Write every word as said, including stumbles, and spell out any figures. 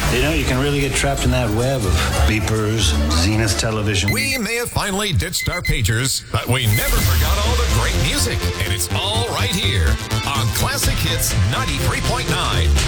You know, you can really get trapped in that web of beepers, Zenith television. We may have finally ditched our pagers, but we never forgot all the great music. And it's all right here on Classic Hits ninety-three point nine.